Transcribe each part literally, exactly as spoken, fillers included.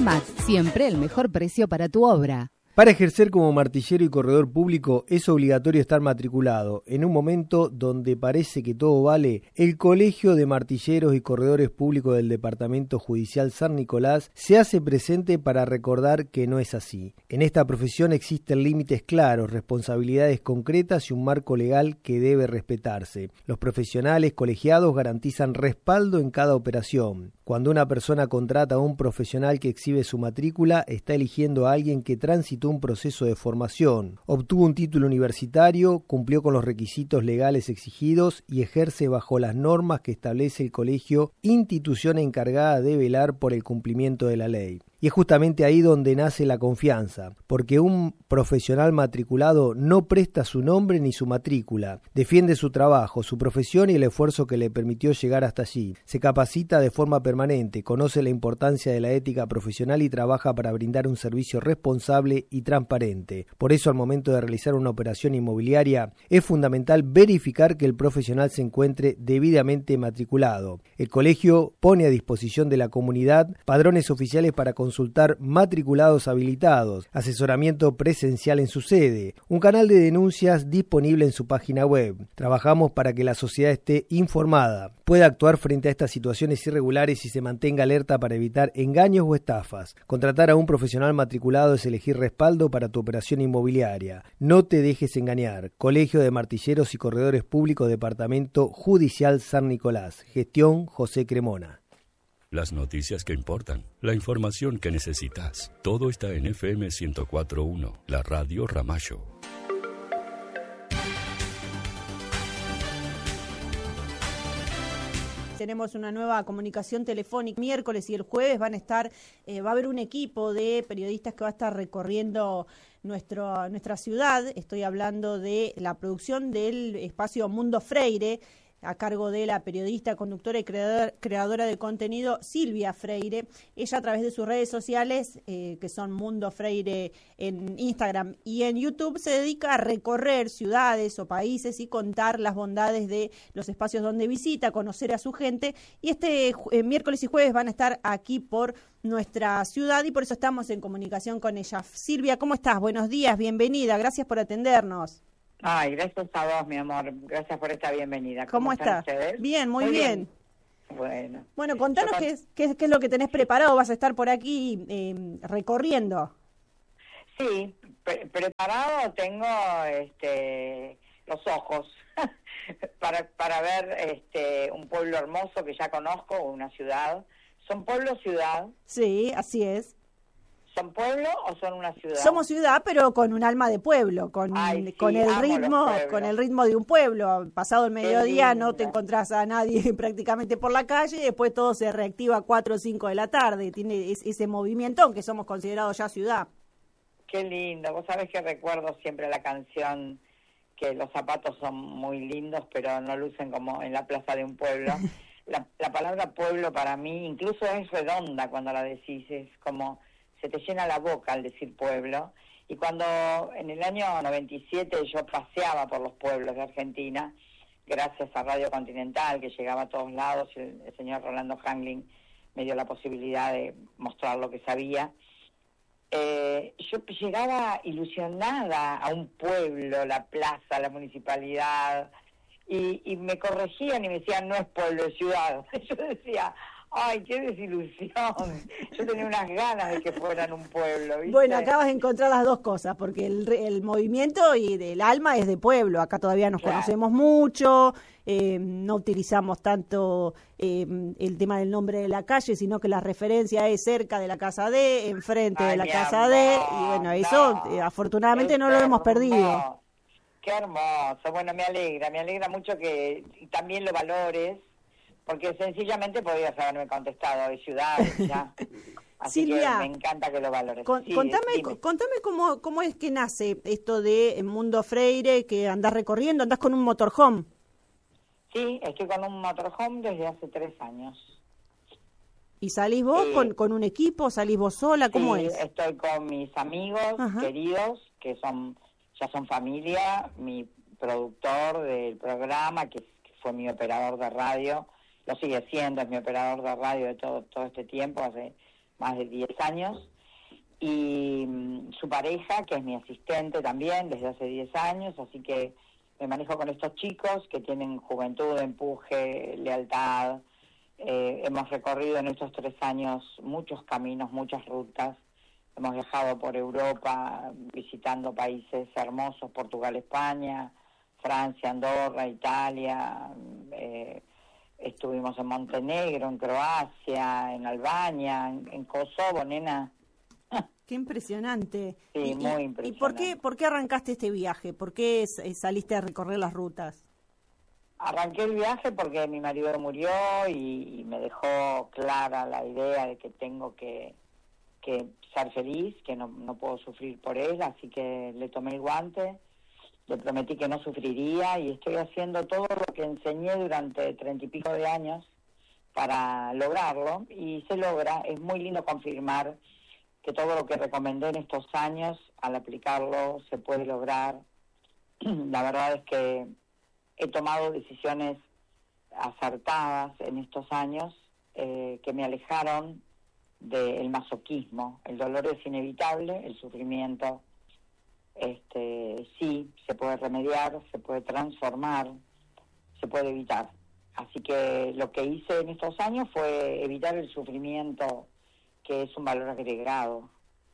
Mac, siempre el mejor precio para tu obra. Para ejercer como martillero y corredor público es obligatorio estar matriculado. En un momento donde parece que todo vale, el Colegio de Martilleros y Corredores Públicos del Departamento Judicial San Nicolás se hace presente para recordar que no es así. En esta profesión existen límites claros, responsabilidades concretas y un marco legal que debe respetarse. Los profesionales colegiados garantizan respaldo en cada operación. Cuando una persona contrata a un profesional que exhibe su matrícula, está eligiendo a alguien que transitó un proceso de formación, obtuvo un título universitario, cumplió con los requisitos legales exigidos y ejerce bajo las normas que establece el colegio, institución encargada de velar por el cumplimiento de la ley. Y es justamente ahí donde nace la confianza, porque un profesional matriculado no presta su nombre ni su matrícula, defiende su trabajo, su profesión y el esfuerzo que le permitió llegar hasta allí. Se capacita de forma permanente, conoce la importancia de la ética profesional y trabaja para brindar un servicio responsable y transparente. Por eso, al momento de realizar una operación inmobiliaria, es fundamental verificar que el profesional se encuentre debidamente matriculado. El colegio pone a disposición de la comunidad padrones oficiales para consultar matriculados habilitados, asesoramiento presencial en su sede, un canal de denuncias disponible en su página web. Trabajamos para que la sociedad esté informada, pueda actuar frente a estas situaciones irregulares y se mantenga alerta para evitar engaños o estafas. Contratar a un profesional matriculado es elegir respaldo para tu operación inmobiliaria. No te dejes engañar. Colegio de Martilleros y Corredores Públicos, Departamento Judicial San Nicolás. Gestión José Cremona. Las noticias que importan, la información que necesitas, todo está en F M ciento cuatro punto uno, la radio Ramallo. Tenemos una nueva comunicación telefónica. Miércoles y el jueves van a estar, eh, va a haber un equipo de periodistas que va a estar recorriendo nuestro, nuestra ciudad. Estoy hablando de la producción del espacio Mundo Freire, a cargo de la periodista, conductora y creador, creadora de contenido Silvia Freire. Ella, a través de sus redes sociales, eh, que son Mundo Freire en Instagram y en YouTube, se dedica a recorrer ciudades o países y contar las bondades de los espacios donde visita, conocer a su gente. Y este eh, miércoles y jueves van a estar aquí por nuestra ciudad y por eso estamos en comunicación con ella. Silvia, ¿cómo estás? Buenos días, bienvenida, gracias por atendernos. Ay, gracias a vos, mi amor. Gracias por esta bienvenida. ¿Cómo, ¿Cómo están está? Ustedes? Bien, muy, muy bien. bien. Bueno. Bueno, contanos qué es, qué, es, qué es lo que tenés preparado. Vas a estar por aquí eh, recorriendo. Sí, pre preparado tengo este, los ojos para, para ver este, un pueblo hermoso que ya conozco, una ciudad. ¿Son pueblo-ciudad? Sí, así es. ¿Son pueblo o son una ciudad? Somos ciudad, pero con un alma de pueblo, con, Ay, sí, con el ritmo, con el ritmo de un pueblo. Pasado el mediodía no te encontrás a nadie prácticamente por la calle y después todo se reactiva a cuatro o cinco de la tarde. Tiene ese movimiento, aunque somos considerados ya ciudad. Qué lindo. Vos sabés que recuerdo siempre la canción que los zapatos son muy lindos, pero no lucen como en la plaza de un pueblo. la, la palabra pueblo para mí incluso es redonda cuando la decís, es como se te llena la boca al decir pueblo. Y cuando en el año noventa y siete yo paseaba por los pueblos de Argentina, gracias a Radio Continental, que llegaba a todos lados, el, el señor Rolando Hangling me dio la posibilidad de mostrar lo que sabía, eh, yo llegaba ilusionada a un pueblo, la plaza, la municipalidad, y, y me corregían y me decían, no es pueblo, es ciudad. Yo decía, ay, qué desilusión. Yo tenía unas ganas de que fueran un pueblo, ¿viste? Bueno, acabas de encontrar las dos cosas, porque el, el movimiento y del alma es de pueblo. Acá todavía nos claro. conocemos mucho, eh, no utilizamos tanto eh, el tema del nombre de la calle, sino que la referencia es cerca de la casa de, enfrente ay, de la casa amor, de, y bueno, eso no, eh, afortunadamente no lo hemos perdido. Qué hermoso. Bueno, me alegra, me alegra mucho que también lo valores, porque sencillamente podrías haberme contestado de ciudad, ya. Así Silvia, que me encanta que lo valores. Con, sí, contame, dime. contame cómo, cómo es que nace esto de Mundo Freire, que andás recorriendo, andás con un motorhome. Sí, estoy con un motorhome desde hace tres años. ¿Y salís vos eh, con, con un equipo? ¿Salís vos sola? ¿Cómo sí, es? Estoy con mis amigos Ajá. queridos, que son ya son familia, mi productor del programa, que, que fue mi operador de radio, lo sigue siendo, es mi operador de radio de todo todo este tiempo, hace más de diez años, y um, su pareja, que es mi asistente también desde hace diez años, así que me manejo con estos chicos que tienen juventud, empuje, lealtad. Eh, hemos recorrido en estos tres años muchos caminos, muchas rutas. Hemos viajado por Europa, visitando países hermosos, Portugal, España, Francia, Andorra, Italia. Eh, estuvimos en Montenegro, en Croacia, en Albania, en, en Kosovo, nena. Qué impresionante. Sí, y, muy y, impresionante. ¿Y por qué, por qué arrancaste este viaje? ¿Por qué saliste a recorrer las rutas? Arranqué el viaje porque mi marido murió y, y me dejó clara la idea de que tengo que, que ser feliz, que no, no puedo sufrir por él, así que le tomé el guante, le prometí que no sufriría y estoy haciendo todo lo que enseñé durante treinta y pico de años para lograrlo, y se logra. Es muy lindo confirmar que todo lo que recomendé en estos años, al aplicarlo, se puede lograr. La verdad es que he tomado decisiones acertadas en estos años eh, que me alejaron del masoquismo. El dolor es inevitable, el sufrimiento este, sí, se puede remediar, se puede transformar, se puede evitar. Así que lo que hice en estos años fue evitar el sufrimiento, que es un valor agregado.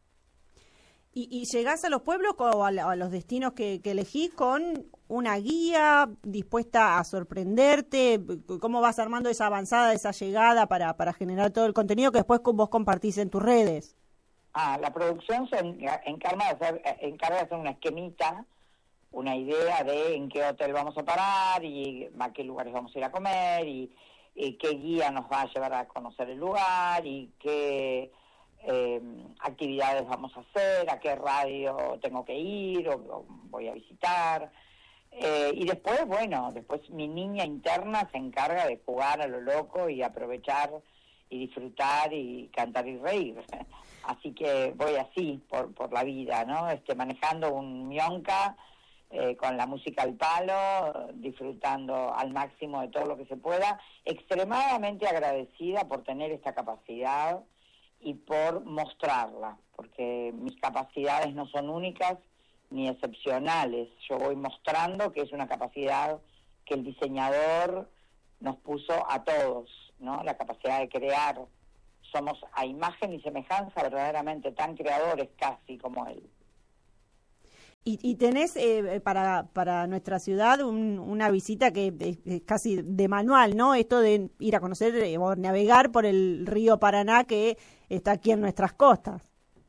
¿Y, y llegás a los pueblos o a, a los destinos que, que elegís con una guía dispuesta a sorprenderte? ¿Cómo vas armando esa avanzada, esa llegada para, para generar todo el contenido que después vos compartís en tus redes? Ah, la producción se encarga de hacer, encarga de hacer una esquemita, una idea de en qué hotel vamos a parar y a qué lugares vamos a ir a comer y, y qué guía nos va a llevar a conocer el lugar y qué eh, actividades vamos a hacer, a qué radio tengo que ir o, o voy a visitar. Eh, y después, bueno, después mi niña interna se encarga de jugar a lo loco y aprovechar y disfrutar y cantar y reír. Así que voy así por por la vida, ¿no? Este, manejando un mionca, eh, con la música al palo, disfrutando al máximo de todo lo que se pueda, extremadamente agradecida por tener esta capacidad y por mostrarla, porque mis capacidades no son únicas ni excepcionales. Yo voy mostrando que es una capacidad que el diseñador nos puso a todos, ¿no? La capacidad de crear. Somos a imagen y semejanza verdaderamente tan creadores casi como él. Y, y tenés eh, para para nuestra ciudad un, una visita que es, es casi de manual, ¿no? Esto de ir a conocer eh, o navegar por el río Paraná que está aquí en nuestras costas.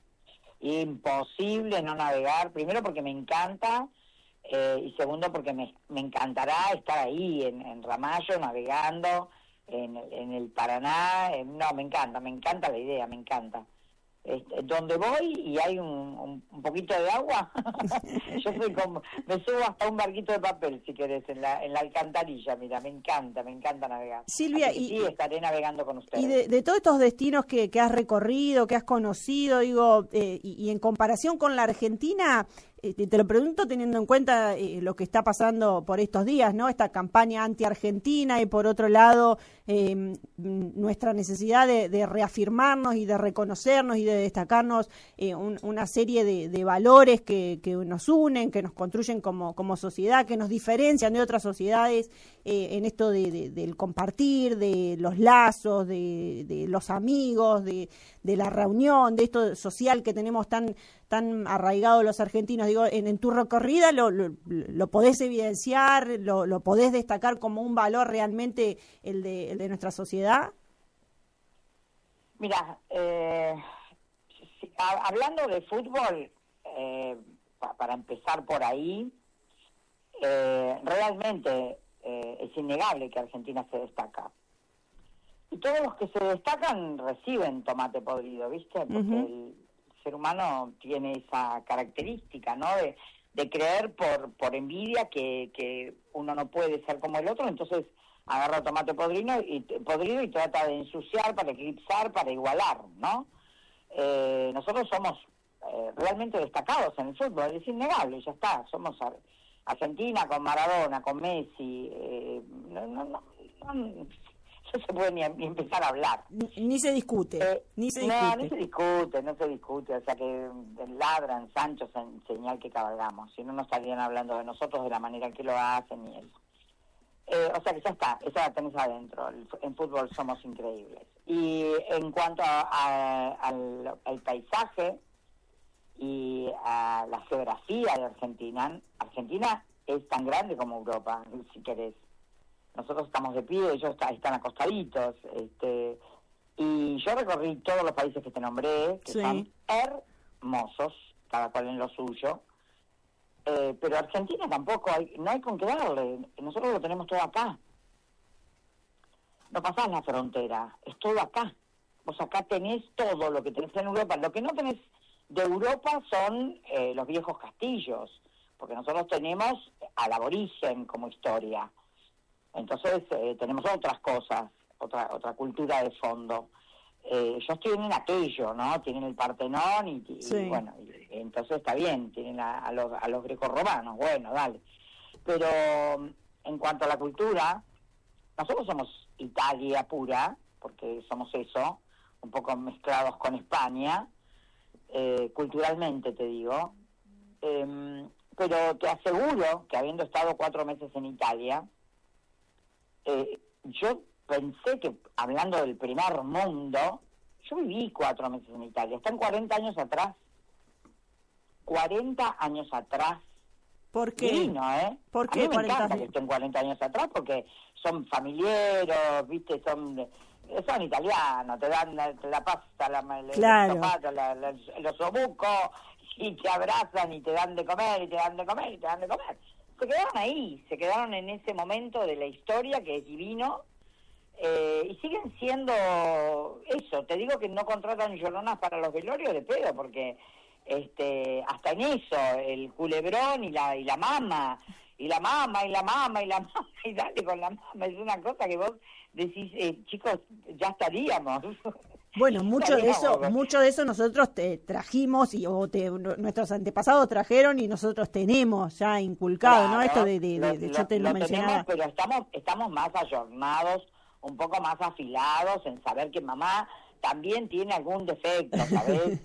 Imposible no navegar, primero porque me encanta eh, y segundo porque me, me encantará estar ahí en, en Ramallo navegando en, en el Paraná. Eh, no, me encanta, me encanta la idea, me encanta. Este, donde voy y hay un, un, un poquito de agua, yo soy como, me subo hasta un barquito de papel, si querés, en la, en la alcantarilla. Mira, me encanta, me encanta navegar. Silvia, y sí, estaré navegando con ustedes. Y de, de todos estos destinos que, que has recorrido, que has conocido, digo, eh, y, y en comparación con la Argentina, eh, te lo pregunto teniendo en cuenta eh, lo que está pasando por estos días, ¿no? Esta campaña anti-argentina y por otro lado eh, nuestra necesidad de, de reafirmarnos y de reconocernos y de destacarnos eh, un, una serie de, de valores que, que nos unen, que nos construyen como, como sociedad, que nos diferencian de otras sociedades eh, en esto de, de, del compartir, de los lazos, de, de los amigos, de, de la reunión, de esto social que tenemos tan tan arraigado los argentinos. Digo, en, en tu recorrida lo, lo, lo podés evidenciar, lo, lo podés destacar como un valor realmente el de, el de nuestra sociedad. Mira, eh, si, a, hablando de fútbol, eh, pa, para empezar por ahí, eh, realmente eh, es innegable que Argentina se destaca. Y todos los que se destacan reciben tomate podrido, ¿viste? Porque uh-huh. el ser humano tiene esa característica, ¿no? De, de creer por por envidia que, que uno no puede ser como el otro, entonces agarra tomate podrido y, podrido y trata de ensuciar para eclipsar, para igualar, ¿no? Eh, nosotros somos eh, realmente destacados en el fútbol, es innegable, ya está, somos Argentina con Maradona, con Messi, eh, no, no, no, no, no se puede ni, ni empezar a hablar. Ni, ni se discute, eh, ni se no, discute. No, no se discute, no se discute, o sea que ladran, Sancho, en señal que cabalgamos, si no, no estarían hablando de nosotros de la manera en que lo hacen y eso. Eh, o sea que ya está, esa la tenés adentro, en fútbol somos increíbles. Y en cuanto a, a, al, al paisaje y a la geografía de Argentina, Argentina es tan grande como Europa, si querés. Nosotros estamos de pie, ellos está, están acostaditos, este, y yo recorrí todos los países que te nombré, que sí. son hermosos, cada cual en lo suyo, eh, pero Argentina tampoco, hay, no hay con qué darle, nosotros lo tenemos todo acá. No pasás la frontera, es todo acá. Vos acá tenés todo lo que tenés en Europa. Lo que no tenés de Europa son eh, los viejos castillos, porque nosotros tenemos al aborigen como historia. Entonces eh, tenemos otras cosas, otra otra cultura de fondo. Eh, ellos tienen aquello, ¿no? Tienen el Partenón y, y, sí. y bueno, y, entonces está bien, tienen a, a los a los grecorromanos, bueno, dale. Pero en cuanto a la cultura, nosotros somos Italia pura, porque somos eso, un poco mezclados con España, eh, culturalmente te digo, eh, pero te aseguro que habiendo estado cuatro meses en Italia, eh, yo pensé que, hablando del primer mundo, yo viví cuatro meses en Italia, están cuarenta años atrás, cuarenta años atrás. ¿Por qué? Divino, ¿eh? ¿Por qué a mí me cuarenta encanta que estén cuarenta años atrás porque son familiares, viste, son son italianos, te dan la, la pasta, la, claro. el zapato, la, la, los obucos, y te abrazan y te dan de comer, y te dan de comer, y te dan de comer. Se quedaron ahí, se quedaron en ese momento de la historia que es divino, eh, y siguen siendo eso. Te digo que no contratan lloronas para los velorios de pedo, porque este hasta en eso, el culebrón y la y la mama, y la mama, y la mama, y la mama, y dale con la mama, es una cosa que vos decís, eh, chicos, ya estaríamos. Bueno, mucho de eso, mucho de eso nosotros te trajimos y o te, nuestros antepasados trajeron y nosotros tenemos ya inculcado, claro, ¿no? Esto de, de, lo, de, de lo, yo te lo, lo mencionaba. Tenemos, pero estamos, estamos más ayornados, un poco más afilados en saber que mamá también tiene algún defecto, ¿sabes?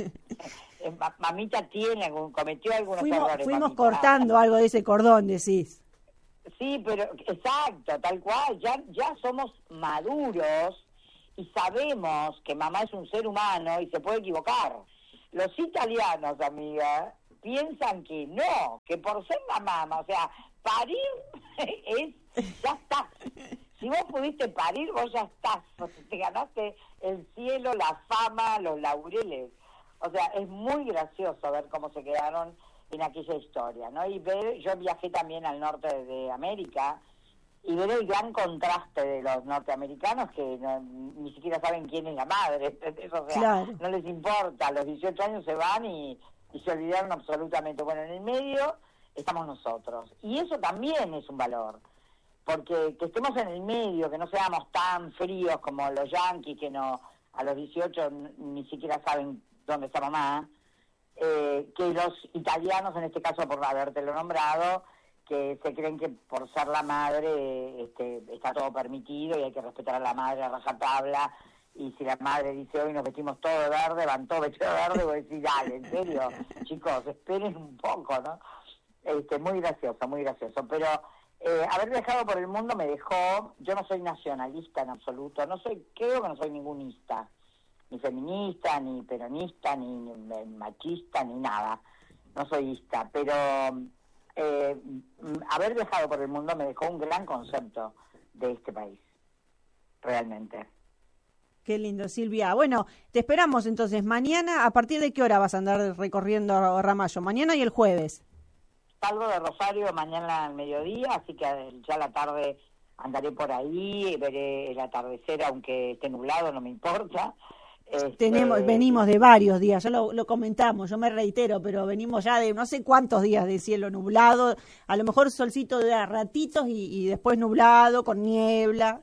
Mamita tiene algún, cometió algunos fuimos, errores. Fuimos mamita. cortando algo de ese cordón, decís. Sí, pero exacto, tal cual, ya, ya somos maduros y sabemos que mamá es un ser humano y se puede equivocar. Los italianos, amiga, piensan que no, que por ser la mamá, o sea, parir es, ya está. Si vos pudiste parir, vos ya estás, te ganaste el cielo, la fama, los laureles. O sea, es muy gracioso ver cómo se quedaron en aquella historia, ¿no? Y ver, yo viajé también al norte de América y ver el gran contraste de los norteamericanos que no, ni siquiera saben quién es la madre, o sea, claro. No les importa, a los dieciocho años se van y, y se olvidaron absolutamente. Bueno, en el medio estamos nosotros, y eso también es un valor, porque que estemos en el medio, que no seamos tan fríos como los yanquis, que no a los dieciocho ni siquiera saben dónde está mamá, eh, que los italianos, en este caso por habértelo nombrado, que se creen que por ser la madre este, está todo permitido y hay que respetar a la madre a rajatabla, y si la madre dice hoy nos vestimos todo de verde, van todo vestido de verde, vos decís, dale, en serio, chicos, esperen un poco, ¿no? Este, muy gracioso, muy gracioso, pero eh, haber viajado por el mundo me dejó, yo no soy nacionalista en absoluto, no soy, creo que no soy ningunista, ni feminista, ni peronista, ni, ni machista, ni nada, no soy ista, pero eh, haber viajado por el mundo me dejó un gran concepto de este país, realmente. Qué lindo, Silvia. Bueno, te esperamos entonces mañana. ¿A partir de qué hora vas a andar recorriendo Ramallo? Mañana y el jueves. Salgo de Rosario mañana al mediodía, así que ya a la tarde andaré por ahí, veré el atardecer, aunque esté nublado, no me importa. Este... Tenemos, venimos de varios días, ya lo, lo comentamos, yo me reitero, pero venimos ya de no sé cuántos días de cielo nublado, a lo mejor solcito de a ratitos y, y después nublado, con niebla.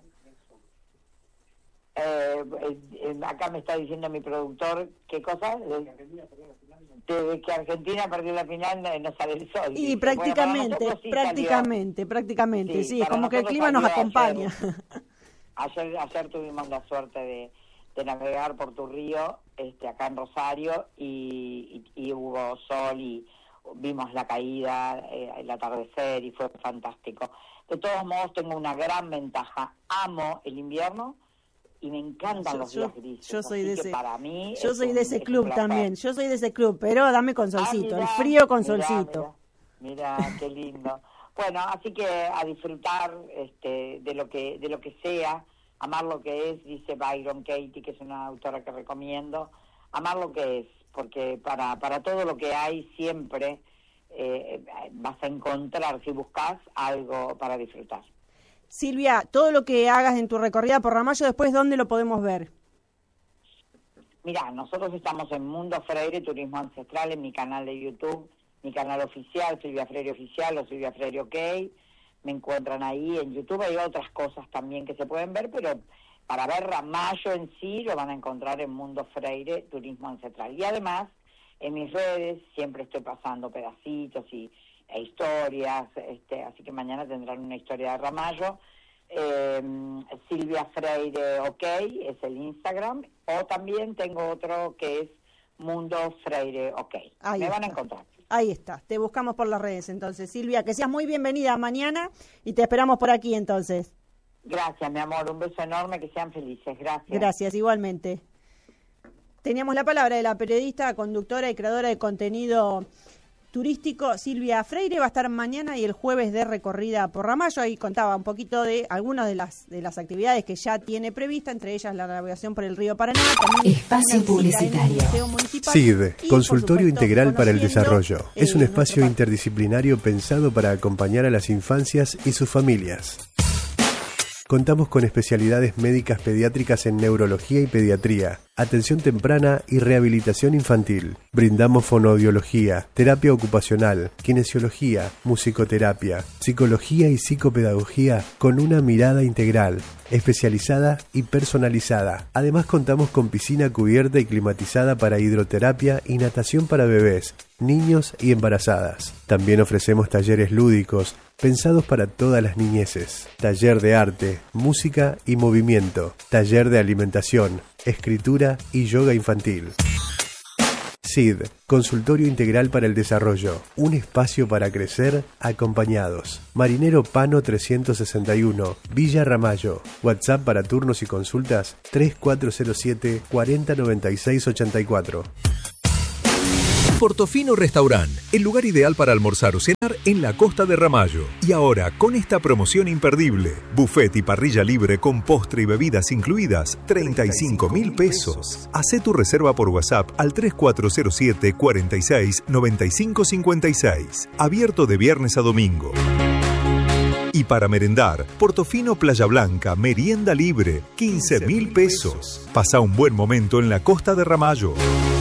Eh, eh, acá me está diciendo mi productor, ¿qué cosa? De que Argentina perdió la final, no sale el sol. Y prácticamente, bueno, sí prácticamente, salió. prácticamente, sí, sí como que el clima nos acompaña. Ayer, Ayer, ayer tuvimos la suerte de, de navegar por tu río, este, acá en Rosario, y, y, y hubo sol y vimos la caída, eh, el atardecer, y fue fantástico. De todos modos, tengo una gran ventaja. Amo el invierno y me encantan yo, los yo, días grises. Yo soy de ese, para mí yo soy un, de ese club también. Yo soy de ese club, pero dame con solcito. Ah, mirá, el frío con mirá, solcito. Mira, qué lindo. Bueno, así que a disfrutar este, de lo que de lo que sea, amar lo que es, dice Byron Katie, que es una autora que recomiendo, amar lo que es, porque para para todo lo que hay siempre eh, vas a encontrar, si buscas, algo para disfrutar. Silvia, todo lo que hagas en tu recorrida por Ramallo, después, ¿dónde lo podemos ver? Mira, nosotros estamos en Mundo Freire, Turismo Ancestral, en mi canal de YouTube, mi canal oficial, Silvia Freire Oficial o Silvia Freire OK. Me encuentran ahí en YouTube. Hay otras cosas también que se pueden ver, pero para ver Ramallo en sí lo van a encontrar en Mundo Freire, Turismo Ancestral. Y además, en mis redes siempre estoy pasando pedacitos y e historias, este, así que mañana tendrán una historia de Ramallo. Eh, Silvia Freire OK es el Instagram, o también tengo otro que es Mundo Freire OK. Ahí Me está. van a encontrar. Ahí está, te buscamos por las redes entonces. Silvia, que seas muy bienvenida mañana y te esperamos por aquí entonces. Gracias, mi amor, un beso enorme, que sean felices, gracias. Gracias, igualmente. Teníamos la palabra de la periodista, conductora y creadora de contenido turístico Silvia Freire. Va a estar mañana y el jueves de recorrida por Ramallo. Ahí contaba un poquito de algunas de las de las actividades que ya tiene prevista, entre ellas la navegación por el río Paraná. También Espacio publicitario. S I D, Consultorio Integral para el Desarrollo. Es un espacio interdisciplinario pensado para acompañar a las infancias y sus familias. Contamos con especialidades médicas pediátricas en neurología y pediatría, atención temprana y rehabilitación infantil. Brindamos fonoaudiología, terapia ocupacional, kinesiología, musicoterapia, psicología y psicopedagogía con una mirada integral, especializada y personalizada. Además contamos con piscina cubierta y climatizada para hidroterapia y natación para bebés, niños y embarazadas. También ofrecemos talleres lúdicos pensados para todas las niñeces. Taller de arte, música y movimiento. Taller de alimentación, escritura y yoga infantil. S I D, Consultorio Integral para el Desarrollo. Un espacio para crecer acompañados. Marinero Pano trescientos sesenta y uno, Villa Ramallo. WhatsApp para turnos y consultas tres cuatro cero siete, cuatro cero nueve seis, ocho cuatro. Portofino Restaurant, el lugar ideal para almorzar o cenar en la costa de Ramallo. Y ahora, con esta promoción imperdible, buffet y parrilla libre con postre y bebidas incluidas, treinta y cinco mil pesos. Hacé tu reserva por WhatsApp al tres cuatro cero siete, cuatro seis, nueve cinco cinco seis. Abierto de viernes a domingo. Y para merendar, Portofino Playa Blanca, merienda libre, quince mil pesos. Pasa un buen momento en la costa de Ramallo.